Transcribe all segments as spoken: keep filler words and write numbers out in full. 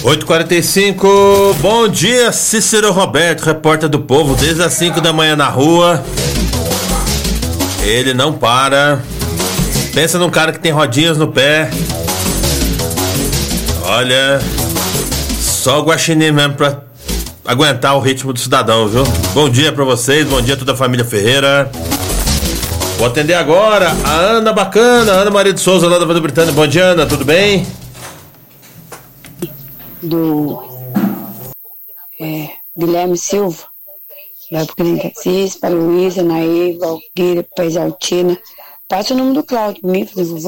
oito e quarenta e cinco, bom dia, Cícero Roberto, repórter do Povo, desde as cinco da manhã na rua. Ele não para. Pensa num cara que tem rodinhas no pé. Olha, só o guaxinim mesmo pra aguentar o ritmo do cidadão, viu? Bom dia pra vocês, bom dia a toda a família Ferreira. Vou atender agora a Ana Bacana, Ana Maria de Souza, lá da Vila Britânia. Bom dia, Ana, tudo bem? Do é, Guilherme Silva, vai pro Clínica Cis, para Luísa, Naí, Valgueira, para Exaltina. Passa o nome do Cláudio pra mim, por favor.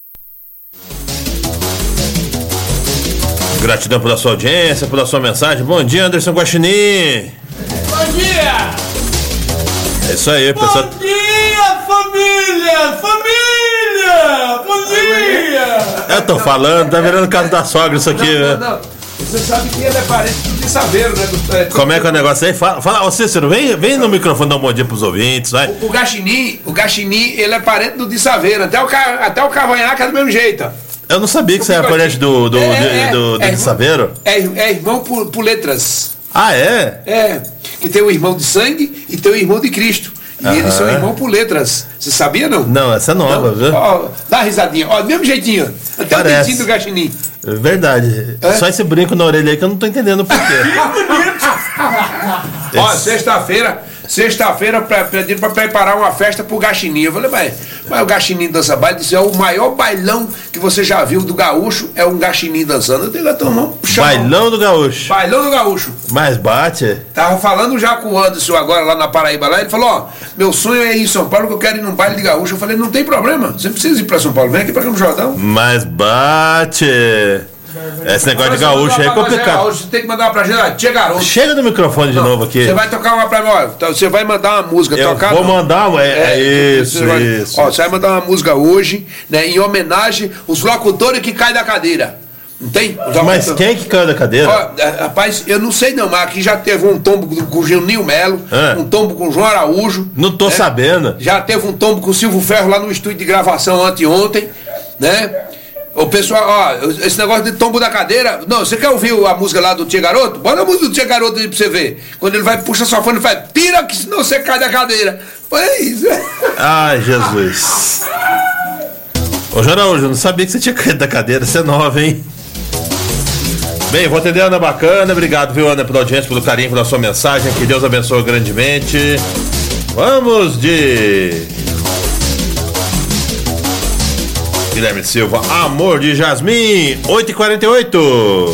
Gratidão pela sua audiência, pela sua mensagem. Bom dia, Anderson Guaxinim. Bom dia! É isso aí, pessoal. Bom dia, família! Família! Bom dia! Eu tô falando, tá virando caso da sogra isso aqui, Não, né? não, não. Você sabe que ele é parente do Saveiro, né? Do, é, Como é que é o negócio aí? Fala, fala, ô Cícero, vem, vem no microfone dar um bom dia pros ouvintes, vai. O, o Guaxinim, o Guaxinim, ele é parente do de Saveiro, até o, até o Cavanhaque é do mesmo jeito. Eu não sabia que você era parente do, do, É, do, é, do, do é, de Saveiro. É, é irmão por, por letras. Ah, é? É, que tem o irmão de sangue e tem o irmão de Cristo. E Aham. eles são irmãos por letras. Você sabia, não? Não, essa é nova, Não? viu? Ó, dá uma risadinha. Ó, do mesmo jeitinho. Até Parece. o dentinho do Guaxinim. Verdade. É? Só esse brinco na orelha aí que eu não tô entendendo o porquê. Ó, sexta-feira, sexta-feira pra- pediram pra preparar uma festa pro Guaxinim. Eu falei, mas, mas o Guaxinim dança baile, disse, é o maior bailão que você já viu do gaúcho, é um Guaxinim dançando. Eu tenho que tomar um chão. Bailão do Gaúcho. Bailão do gaúcho. Mas bate. Tava falando já com o Anderson agora lá na Paraíba, lá, ele falou, ó, meu sonho é ir em São Paulo, que eu quero ir num baile de gaúcho. Eu falei, não tem problema, você não precisa ir pra São Paulo, vem aqui pra Campos do Jordão. Mas bate. Esse negócio de Agora, você gaúcho aí é mandar uma pra complicado. gaúcho, Você tem que mandar uma pra gente, tia garoto. Chega no microfone de novo aqui. Você vai tocar uma pra mim, ó, então você vai mandar uma música, Eu tocar. vou não? mandar, ué, é isso, você vai- isso. Ó, você vai mandar uma música hoje, né, em homenagem aos locutores que caem da cadeira. Não tem? Os Mas locutores. quem é que caiu da cadeira? Ó, é, rapaz, eu não sei não, mas aqui já teve um tombo com- com o Gilninho Melo, É. um tombo com o João Araújo. Não tô né? sabendo. Já teve um tombo com o Silvio Ferro lá no estúdio de gravação anteontem, né? O pessoal, ó, esse negócio de tombo da cadeira. Não, você quer ouvir a música lá do Tia Garoto? Bota a música do Tia Garoto aí pra você ver. Quando ele vai, puxa sua fone e faz, tira que senão você cai da cadeira. Foi isso. Ai, Jesus. Ô, Joraújo, eu não sabia que você tinha caído da cadeira. Você é nova, hein? Bem, vou atender a Ana Bacana. Obrigado, viu, Ana, pela audiência, pelo carinho, pela sua mensagem. Que Deus abençoe grandemente. Vamos de Guilherme Silva, Amor de Jasmim, oito e quarenta e oito.